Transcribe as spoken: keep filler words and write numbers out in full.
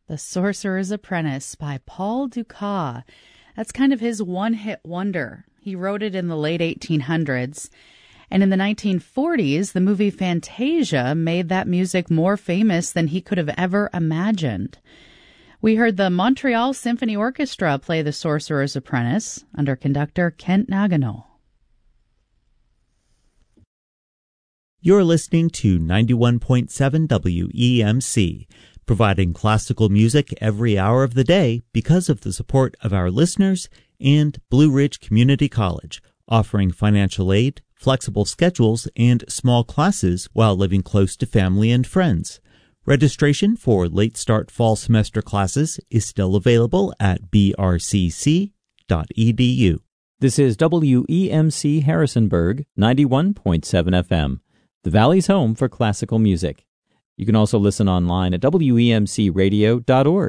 The Sorcerer's Apprentice by Paul Dukas. That's kind of his one-hit wonder. He wrote it in the late eighteen hundreds. And in the nineteen forties, the movie Fantasia made that music more famous than he could have ever imagined. We heard the Montreal Symphony Orchestra play The Sorcerer's Apprentice under conductor Kent Nagano. You're listening to ninety-one point seven W E M C, providing classical music every hour of the day because of the support of our listeners and Blue Ridge Community College, offering financial aid, flexible schedules, and small classes while living close to family and friends. Registration for late start fall semester classes is still available at b r c c dot e d u. This is W E M C Harrisonburg, ninety-one point seven F M, the Valley's home for classical music. You can also listen online at W E M C radio dot org.